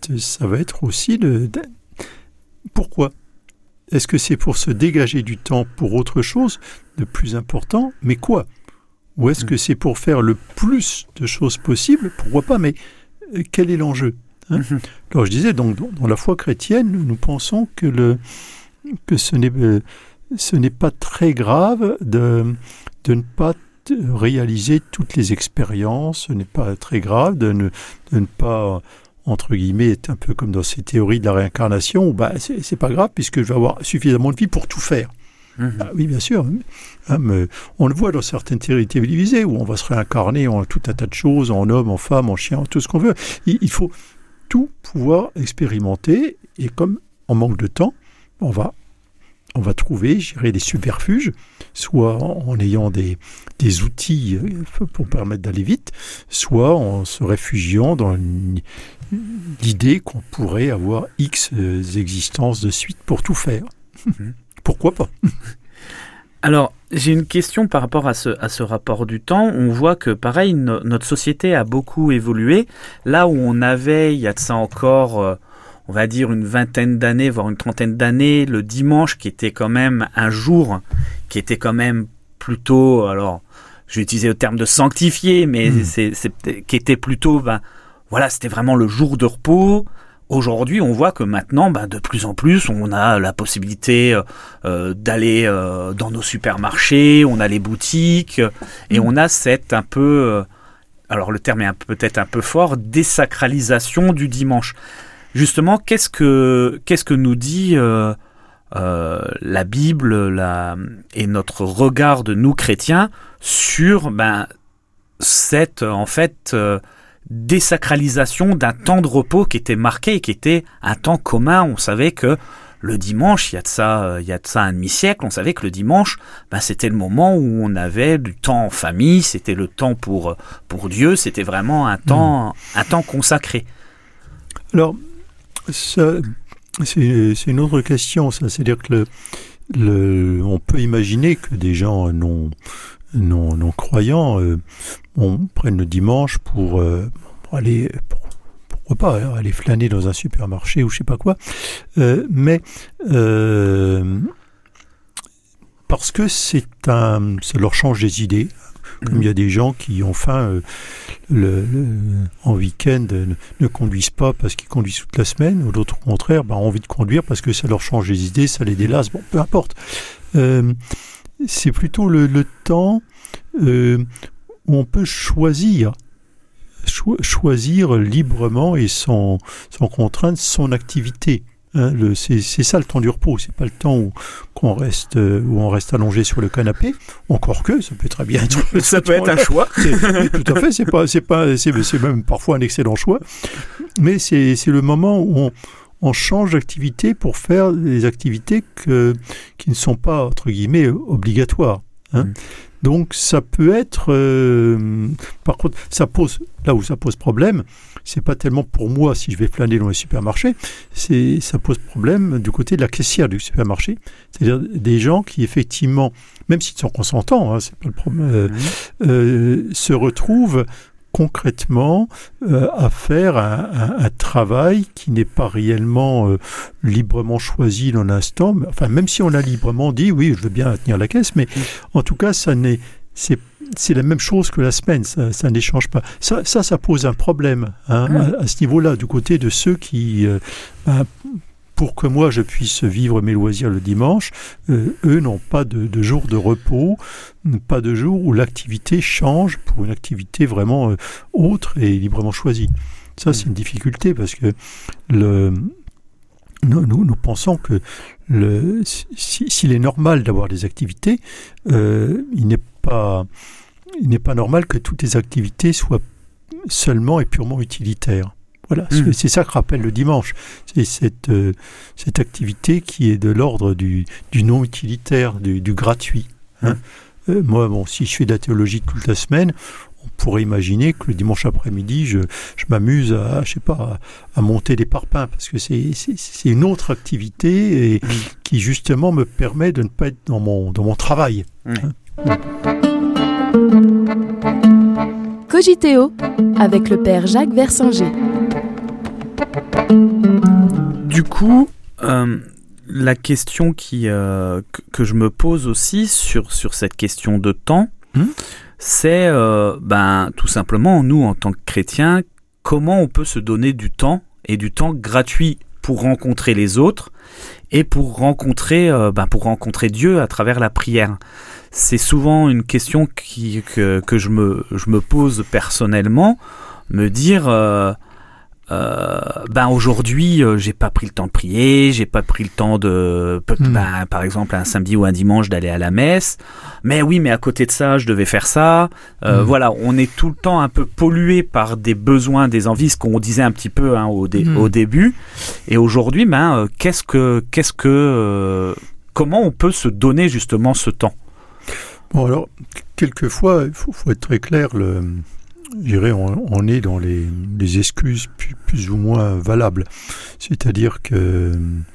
ça va être aussi pourquoi ? Est-ce que c'est pour se dégager du temps pour autre chose de plus important ? Mais quoi ? Ou est-ce que c'est pour faire le plus de choses possibles ? Pourquoi pas ? Mais quel est l'enjeu ? Alors je disais, donc, dans la foi chrétienne, nous pensons que ce n'est pas très grave de ne pas réaliser toutes les expériences, ce n'est pas très grave de ne pas, entre guillemets, être un peu comme dans ces théories de la réincarnation, où c'est pas grave puisque je vais avoir suffisamment de vie pour tout faire. Oui, bien sûr. Mais on le voit dans certaines théories télévisées où on va se réincarner en tout un tas de choses, en homme, en femme, en chien, en tout ce qu'on veut. Il faut tout pouvoir expérimenter et comme on manque de temps, on va trouver, je dirais, des subterfuges, soit en ayant des outils pour permettre d'aller vite, soit en se réfugiant dans l'idée qu'on pourrait avoir X existences de suite pour tout faire. Pourquoi pas ? Alors, j'ai une question par rapport à ce rapport du temps. On voit que, pareil, notre société a beaucoup évolué. Là où on avait, il y a de ça encore... on va dire une vingtaine d'années, voire une trentaine d'années, le dimanche qui était quand même un jour, qui était quand même plutôt, alors je vais utiliser le terme de sanctifié, mais qui était plutôt, c'était vraiment le jour de repos. Aujourd'hui, on voit que maintenant, de plus en plus, on a la possibilité d'aller dans nos supermarchés, on a les boutiques, et on a cette un peu, alors le terme est peut-être un peu fort, désacralisation du dimanche. Justement, qu'est-ce que nous dit la Bible et notre regard de nous chrétiens sur cette désacralisation d'un temps de repos qui était marqué et qui était un temps commun. On savait que le dimanche, il y a de ça un demi-siècle, on savait que le dimanche, c'était le moment où on avait du temps en famille, c'était le temps pour Dieu, c'était vraiment un temps consacré. Alors, ça, c'est une autre question, ça. C'est-à-dire que on peut imaginer que des gens non croyants prennent le dimanche pour aller, pourquoi pas, aller flâner dans un supermarché ou je sais pas quoi, mais parce que ça leur change des idées. Comme il y a des gens qui, enfin, en week-end, ne conduisent pas parce qu'ils conduisent toute la semaine, ou d'autres, au contraire, ont envie de conduire parce que ça leur change les idées, ça les délasse, peu importe. C'est plutôt le temps où on peut choisir librement et sans contrainte son activité. C'est ça le temps du repos, c'est pas le temps où on reste allongé sur le canapé. Encore que ça peut très bien être. Ça peut être un choix. Tout à fait, c'est même parfois un excellent choix. Mais c'est le moment où on change d'activité pour faire des activités qui ne sont pas entre guillemets obligatoires. Donc ça peut être. Par contre, là où ça pose problème, c'est pas tellement pour moi si je vais flâner dans les supermarchés, ça pose problème du côté de la caissière du supermarché. C'est-à-dire des gens qui effectivement, même s'ils sont consentants, c'est pas le problème, se retrouvent concrètement à faire un travail qui n'est pas réellement librement choisi dans l'instant. Enfin, même si on a librement dit oui, je veux bien tenir la caisse, mais en tout cas, c'est la même chose que la semaine, ça n'échange pas. Ça pose un problème à ce niveau-là, du côté de ceux qui, pour que moi je puisse vivre mes loisirs le dimanche, eux n'ont pas de jour de repos, pas de jour où l'activité change pour une activité vraiment autre et librement choisie. Ça, c'est une difficulté parce que nous pensons que s'il est normal d'avoir des activités, il n'est pas normal que toutes les activités soient seulement et purement utilitaires. Voilà, c'est ça que rappelle le dimanche. C'est cette activité qui est de l'ordre du non utilitaire, du gratuit. Moi, si je fais de la théologie toute la semaine, on pourrait imaginer que le dimanche après-midi, je m'amuse à monter des parpaings, parce que c'est une autre activité et qui justement me permet de ne pas être dans mon travail. Cogiteo avec le père Jacques Versinger. Du coup, la question que je me pose aussi sur cette question de temps, c'est tout simplement, nous en tant que chrétiens, comment on peut se donner du temps et du temps gratuit pour rencontrer les autres et pour rencontrer Dieu à travers la prière. C'est souvent une question que je me pose personnellement, me dire aujourd'hui j'ai pas pris le temps de prier, j'ai pas pris le temps de par exemple un samedi ou un dimanche d'aller à la messe, mais à côté de ça je devais faire ça. Voilà, on est tout le temps un peu pollué par des besoins, des envies, ce qu'on disait un petit peu au début, et aujourd'hui comment on peut se donner justement ce temps? Bon, alors quelquefois il faut être très clair, je dirais, on est dans les excuses plus ou moins valables. C'est-à-dire que,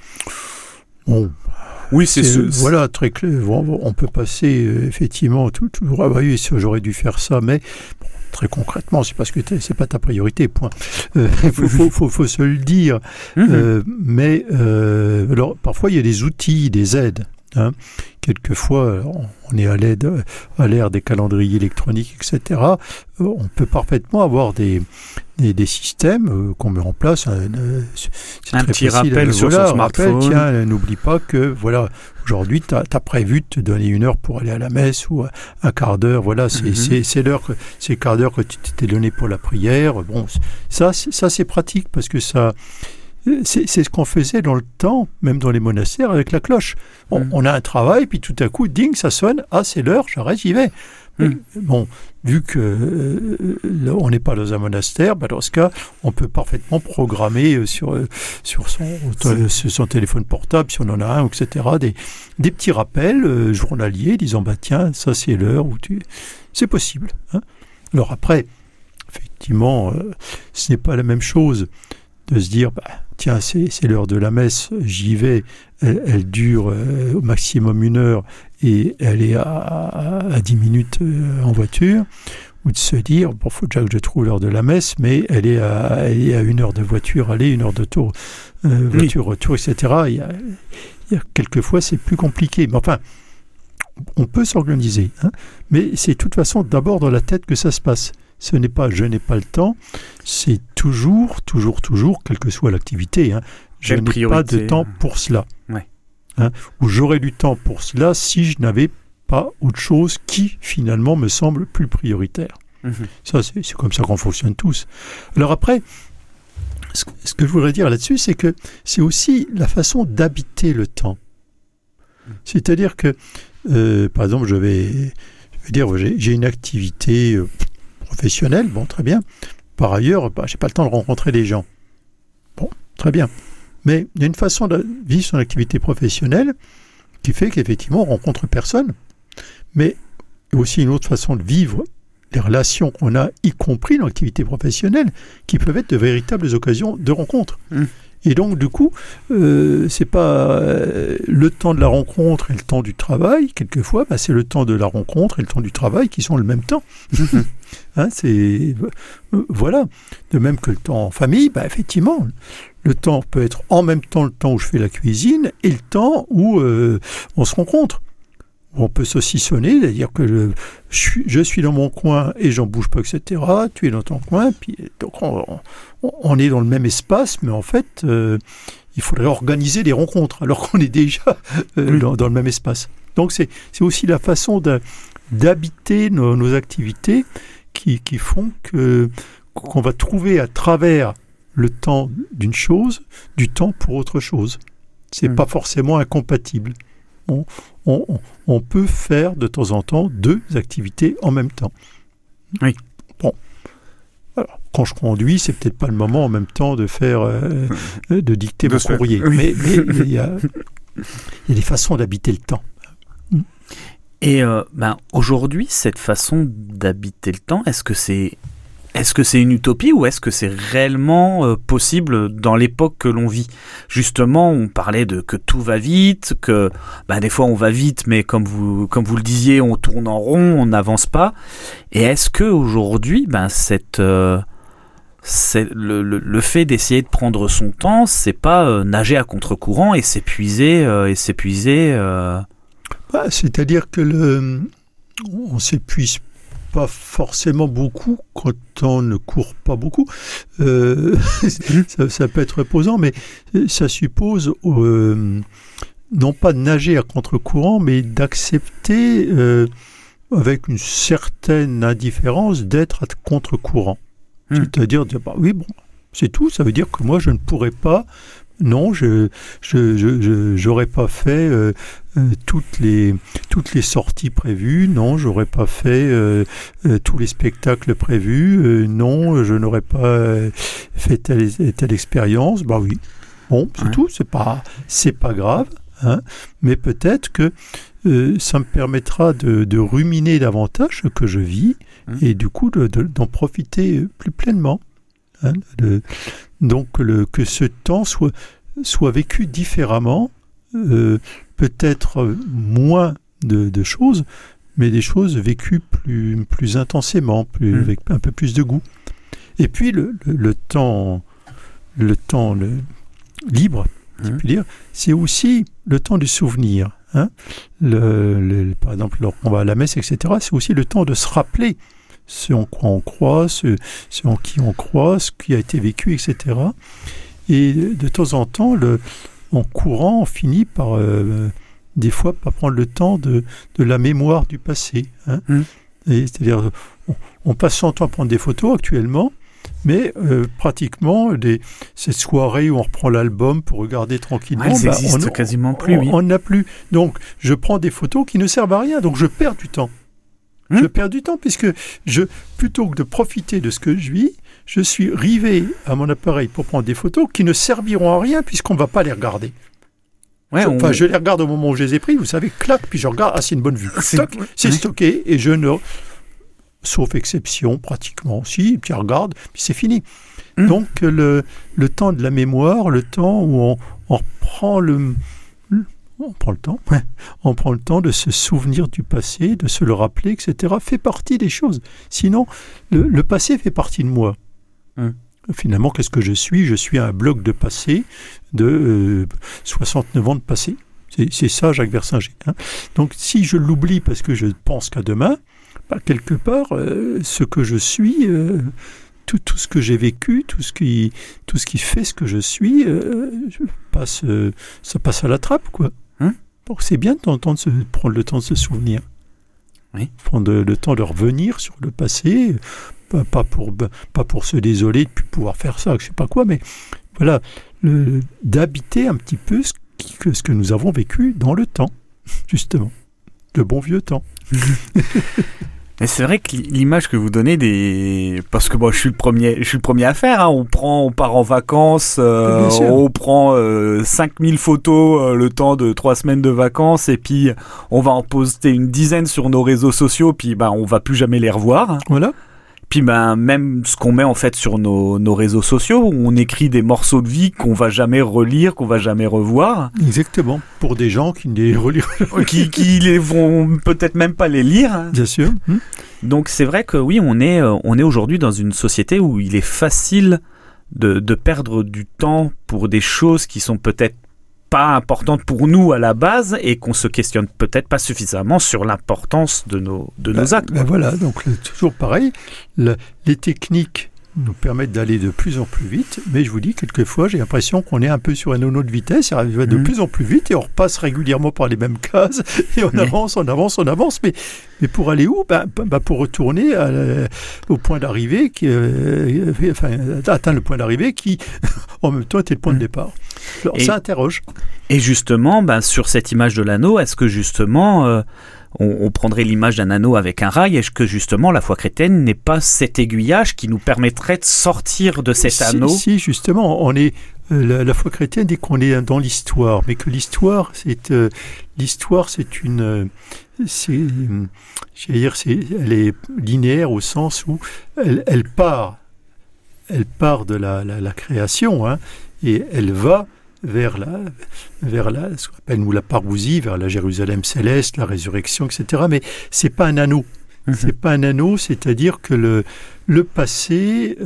oui, c'est voilà, très clair. On peut passer effectivement toujours. Ah bah oui, j'aurais dû faire ça, mais très concrètement, c'est parce que c'est pas ta priorité. Point. Faut se le dire. Mais alors parfois il y a des outils, des aides. Quelquefois, on est à l'ère des calendriers électroniques, etc. On peut parfaitement avoir des systèmes qu'on met en place. C'est un petit rappel sur son smartphone. Tiens, n'oublie pas que aujourd'hui, tu as prévu de te donner 1 heure pour aller à la messe ou un quart d'heure. Voilà, c'est l'heure, c'est le quart d'heure que tu t'es donné pour la prière. Bon, ça c'est pratique parce que ça. C'est ce qu'on faisait dans le temps, même dans les monastères, avec la cloche. On a un travail, puis tout à coup, ding, ça sonne. Ah, c'est l'heure, j'arrête, j'y vais. Bon, vu que on n'est pas dans un monastère, dans ce cas, on peut parfaitement programmer sur son téléphone portable, si on en a un, etc., des petits rappels journaliers disant, tiens, ça c'est l'heure où c'est possible. Alors après, effectivement, ce n'est pas la même chose de se dire, tiens, c'est l'heure de la messe, j'y vais, elle dure au maximum 1 heure et elle est à 10 minutes en voiture, ou de se dire, faut déjà que je trouve l'heure de la messe, mais elle est à 1 heure de voiture aller, 1 heure de voiture-retour, etc. Il y a quelquefois, c'est plus compliqué. Mais enfin, on peut s'organiser, mais c'est de toute façon d'abord dans la tête que ça se passe. Ce n'est pas « je n'ai pas le temps », c'est toujours, quelle que soit l'activité, je n'ai pas de temps pour cela. Ouais. Ou j'aurais du temps pour cela si je n'avais pas autre chose qui, finalement, me semble plus prioritaire. Ça, c'est comme ça qu'on fonctionne tous. Alors après, ce que je voudrais dire là-dessus, c'est que c'est aussi la façon d'habiter le temps. C'est-à-dire que, par exemple, j'ai une activité professionnelle, très bien. Par ailleurs, j'ai pas le temps de rencontrer des gens. Bon, très bien. Mais il y a une façon de vivre son activité professionnelle qui fait qu'effectivement, on rencontre personne. Mais il y a aussi une autre façon de vivre les relations qu'on a, y compris dans l'activité professionnelle, qui peuvent être de véritables occasions de rencontre. Et donc, du coup, c'est pas le temps de la rencontre et le temps du travail. Quelquefois, c'est le temps de la rencontre et le temps du travail qui sont le même temps. Voilà. De même que le temps en famille, effectivement, le temps peut être en même temps le temps où je fais la cuisine et le temps où on se rencontre. On peut saucissonner, c'est-à-dire que je suis dans mon coin et j'en bouge pas, etc. Tu es dans ton coin, puis donc on est dans le même espace, mais en fait, il faudrait organiser des rencontres alors qu'on est déjà dans le même espace. Donc c'est aussi la façon d'habiter nos activités qui font qu'on va trouver à travers le temps d'une chose, du temps pour autre chose. C'est pas forcément incompatible. On peut faire de temps en temps 2 activités en même temps. Oui. Bon. Alors, quand je conduis, c'est peut-être pas le moment en même temps de faire, de dicter mon courrier. Oui. Mais il y a des façons d'habiter le temps. Et aujourd'hui, cette façon d'habiter le temps, est-ce que c'est une utopie ou est-ce que c'est réellement possible dans l'époque que l'on vit? Justement, on parlait que tout va vite, que des fois on va vite, mais comme vous le disiez, on tourne en rond, on n'avance pas. Et est-ce que aujourd'hui, c'est le fait d'essayer de prendre son temps, c'est pas nager à contre-courant et s'épuiser. C'est-à-dire que on s'épuise pas forcément beaucoup quand on ne court pas beaucoup. Ça peut être reposant, mais ça suppose non pas de nager à contre-courant, mais d'accepter avec une certaine indifférence d'être à contre-courant. C'est-à-dire dire, oui, bon, c'est tout, ça veut dire que moi je ne pourrais pas, non, j'aurais pas fait toutes les sorties prévues, non, j'aurais pas fait tous les spectacles prévus, non, je n'aurais pas fait telle expérience, bah oui, bon, c'est tout, c'est pas grave, hein, mais peut-être que ça me permettra de ruminer davantage ce que je vis et du coup d'en profiter plus pleinement. Hein, donc que ce temps soit vécu différemment, peut-être moins de choses, mais des choses vécues plus intensément, avec un peu plus de goût. Et puis le temps libre, je puis dire, c'est aussi le temps du souvenir. Hein. Par exemple, lorsqu'on va à la messe, etc., c'est aussi le temps de se rappeler ce en quoi on croit, ce en qui on croit, ce qui a été vécu, etc. Et de temps en temps, en courant, on finit par, des fois, par prendre le temps de la mémoire du passé. Hein. C'est-à-dire, on passe son temps à prendre des photos actuellement, mais pratiquement, ces soirées où on reprend l'album pour regarder tranquillement, elles n'existent quasiment plus. On n'a plus. Donc, je prends des photos qui ne servent à rien, donc je perds du temps. Je perds du temps puisque plutôt que de profiter de ce que je vis, je suis rivé à mon appareil pour prendre des photos qui ne serviront à rien puisqu'on ne va pas les regarder. Je les regarde au moment où je les ai pris, vous savez, clac, puis je regarde, c'est une bonne vue. C'est stocké et je ne... Sauf exception, pratiquement. Si, puis je regarde, puis c'est fini. Donc le temps de la mémoire, le temps où on prend le temps de se souvenir du passé, de se le rappeler, etc., fait partie des choses. Sinon, le passé fait partie de moi. Finalement, qu'est-ce que je suis ? Je suis un bloc de passé de 69 ans de passé. C'est ça, Jacques Versinger. Hein. Donc, si je l'oublie parce que je pense qu'à demain, quelque part, ce que je suis, tout ce que j'ai vécu, tout ce qui fait ce que je suis, ça passe à la trappe, quoi. Donc c'est bien d'entendre prendre le temps de se souvenir. Oui. Prendre le temps de revenir sur le passé, pas pour se désoler de ne plus pouvoir faire ça, je ne sais pas quoi, mais voilà, d'habiter un petit peu ce que nous avons vécu dans le temps, justement, le bon vieux temps. Mais c'est vrai que l'image que vous donnez parce que je suis le premier à faire, hein. On part en vacances, on prend 5000 photos le temps de 3 semaines de vacances et puis on va en poster une dizaine sur nos réseaux sociaux puis on va plus jamais les revoir. Voilà. Puis même ce qu'on met en fait sur nos réseaux sociaux, où on écrit des morceaux de vie qu'on va jamais relire, qu'on va jamais revoir. Exactement, pour des gens qui ne les reliront qui les vont peut-être même pas les lire. Bien sûr. Donc c'est vrai que oui, on est aujourd'hui dans une société où il est facile de perdre du temps pour des choses qui sont peut-être pas importantes pour nous à la base et qu'on se questionne peut-être pas suffisamment sur l'importance de nos actes. Voilà, donc toujours pareil, les techniques nous permettent d'aller de plus en plus vite, mais je vous dis, quelquefois, j'ai l'impression qu'on est un peu sur un nono de vitesse, ça va de plus en plus vite et on repasse régulièrement par les mêmes cases et on avance, mais pour aller où ? Pour retourner au point d'arrivée, atteindre le point d'arrivée qui, en même temps, était le point de départ. Alors, ça interroge. Et justement, sur cette image de l'anneau, est-ce que justement... on prendrait l'image d'un anneau avec un rail, est-ce que justement la foi chrétienne n'est pas cet aiguillage qui nous permettrait de sortir de cet anneau ? Si, justement, on est la foi chrétienne dit qu'on est dans l'histoire, mais que l'histoire c'est une, elle est linéaire au sens où elle part de la création, hein, et elle va vers ce qu'on appelle nous la parousie, vers la Jérusalem céleste, la résurrection, etc. Mais c'est pas un anneau. C'est pas un anneau, c'est-à-dire que le passé,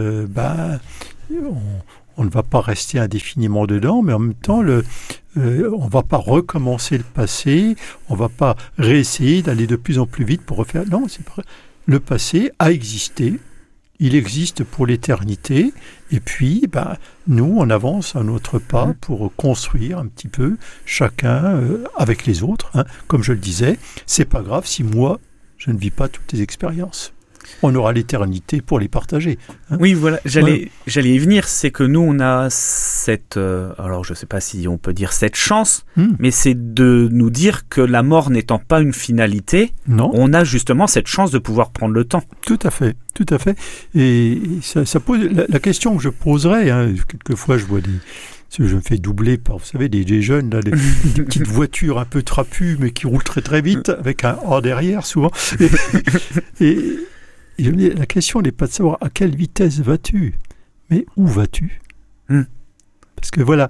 on ne va pas rester indéfiniment dedans, mais en même temps, on ne va pas recommencer le passé, on ne va pas réessayer d'aller de plus en plus vite pour refaire. Non, c'est pas. Le passé a existé, il existe pour l'éternité, et puis nous, on avance à notre pas pour construire un petit peu chacun avec les autres. Comme je le disais, c'est pas grave si moi, je ne vis pas toutes les expériences. On aura l'éternité pour les partager. Oui, voilà, j'allais y venir. C'est que nous, on a cette... alors, je ne sais pas si on peut dire cette chance, mais c'est de nous dire que la mort n'étant pas une finalité, on a justement cette chance de pouvoir prendre le temps. Tout à fait, tout à fait. Et ça pose la question que je poserais. Quelquefois, je vois je me fais doubler par, vous savez, des jeunes, là, des petites voitures un peu trapues, mais qui roulent très très vite, avec un A derrière, souvent. Et je me dis, la question n'est pas de savoir à quelle vitesse vas-tu, mais où vas-tu ? Parce que voilà,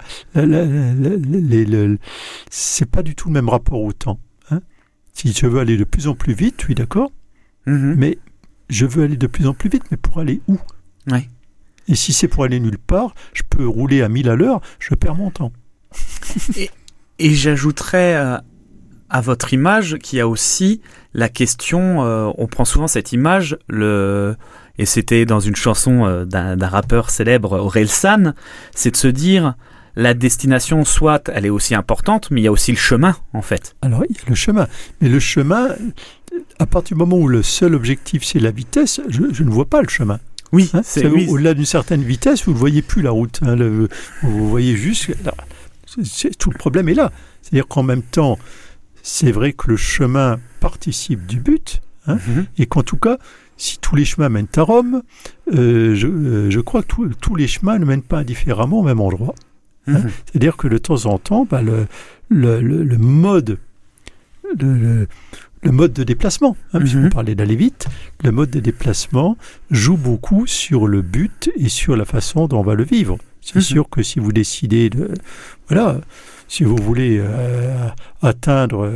c'est pas du tout le même rapport au temps. Si je veux aller de plus en plus vite, oui, d'accord, mais je veux aller de plus en plus vite, mais pour aller où ? Oui. Et si c'est pour aller nulle part, je peux rouler à 1000 à l'heure, je perds mon temps. Et j'ajouterais à votre image qu'il y a aussi la question, on prend souvent cette image, et c'était dans une chanson d'un rappeur célèbre, Orelsan, c'est de se dire, la destination, soit elle est aussi importante, mais il y a aussi le chemin, en fait. Alors, il y a le chemin. Mais le chemin, à partir du moment où le seul objectif, c'est la vitesse, je ne vois pas le chemin. Oui, au-delà d'une certaine vitesse, vous ne voyez plus la route. Vous voyez juste... tout le problème est là. C'est-à-dire qu'en même temps, c'est vrai que le chemin participe du but, et qu'en tout cas, si tous les chemins mènent à Rome, je crois que tous les chemins ne mènent pas indifféremment au même endroit. C'est-à-dire que de temps en temps, le mode de déplacement, puisqu'on parlait d'aller vite, le mode de déplacement joue beaucoup sur le but et sur la façon dont on va le vivre. C'est sûr que si vous décidez si vous voulez atteindre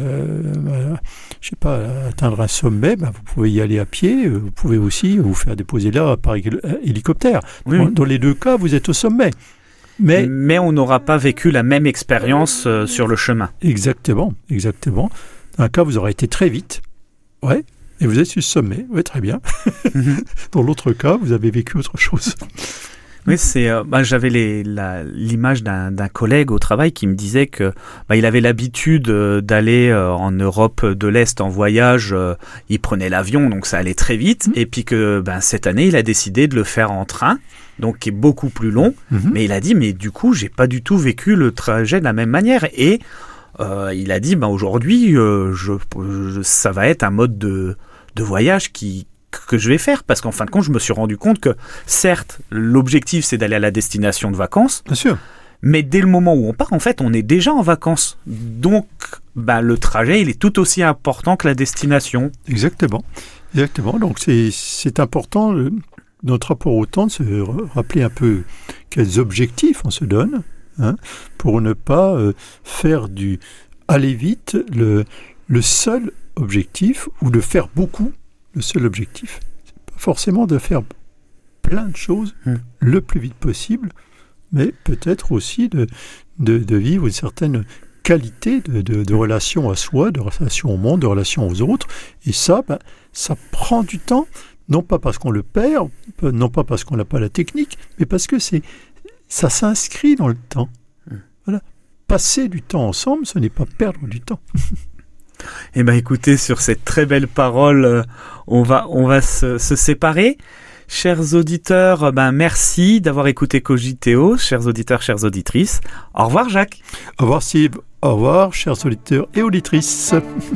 un sommet, vous pouvez y aller à pied, vous pouvez aussi vous faire déposer là par hélicoptère. Dans les deux cas, vous êtes au sommet. Mais on n'aura pas vécu la même expérience sur le chemin. Exactement. Dans un cas, vous aurez été très vite, et vous êtes sur le sommet, très bien. Dans l'autre cas, vous avez vécu autre chose. Oui, j'avais l'image d'un collègue au travail qui me disait que il avait l'habitude d'aller en Europe de l'Est en voyage. Il prenait l'avion, donc ça allait très vite. Et puis que cette année, il a décidé de le faire en train, donc qui est beaucoup plus long. Mais il a dit, mais du coup, j'ai pas du tout vécu le trajet de la même manière. Et il a dit, aujourd'hui, ça va être un mode de voyage que je vais faire, parce qu'en fin de compte, je me suis rendu compte que, certes, l'objectif, c'est d'aller à la destination de vacances. Bien sûr. Mais dès le moment où on part, en fait, on est déjà en vacances. Donc, le trajet, il est tout aussi important que la destination. Exactement. Donc, c'est important, notre rapport au temps, de se rappeler un peu quels objectifs on se donne, pour ne pas faire du aller vite le seul objectif, ou de faire beaucoup le seul objectif. C'est pas forcément de faire plein de choses le plus vite possible, mais peut-être aussi de vivre une certaine qualité de relation à soi, de relation au monde, de relation aux autres. Et ça, ça prend du temps, non pas parce qu'on le perd, non pas parce qu'on n'a pas la technique, mais parce que ça s'inscrit dans le temps. Voilà. Passer du temps ensemble, ce n'est pas perdre du temps. Eh bien, écoutez, sur cette très belle parole, on va se séparer. Chers auditeurs, merci d'avoir écouté Cogiteo. Chers auditeurs, chères auditrices. Au revoir, Jacques. Au revoir, Steve. Au revoir, chers auditeurs et auditrices.